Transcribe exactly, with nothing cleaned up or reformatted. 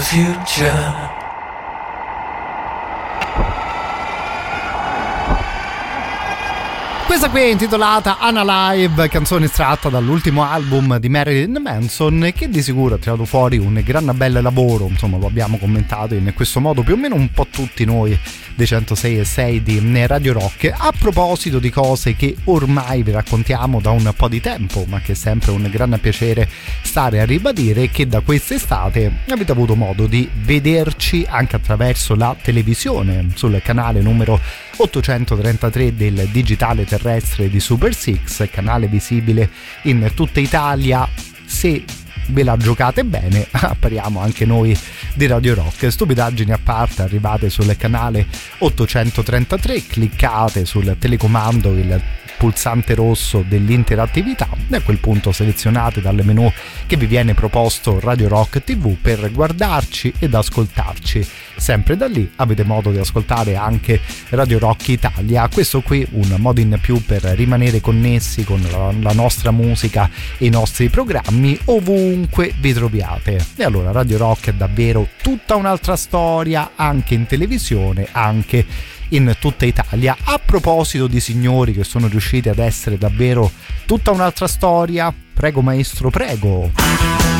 future. Questa qui è intitolata Unalive, canzone estratta dall'ultimo album di Marilyn Manson, che di sicuro ha tirato fuori un gran bel lavoro, insomma lo abbiamo commentato in questo modo più o meno un po' tutti noi dei centosei e sei di Radio Rock. A proposito di cose che ormai vi raccontiamo da un po' di tempo, ma che è sempre un gran piacere stare a ribadire, che da quest'estate avete avuto modo di vederci anche attraverso la televisione sul canale numero ottocentotrentatré del digitale terrestre di Super Six, canale visibile in tutta Italia. Se ve la giocate bene, appariamo anche noi di Radio Rock. Stupidaggini a parte, arrivate sul canale ottocentotrentatré, cliccate sul telecomando il pulsante rosso dell'interattività e a quel punto selezionate dal menu che vi viene proposto Radio Rock tivù per guardarci ed ascoltarci. Sempre da lì avete modo di ascoltare anche Radio Rock Italia, questo qui un modo in più per rimanere connessi con la, la nostra musica e i nostri programmi ovunque vi troviate. E allora Radio Rock è davvero tutta un'altra storia, anche in televisione, anche in tutta Italia. A proposito di signori che sono riusciti ad essere davvero tutta un'altra storia, prego maestro, prego.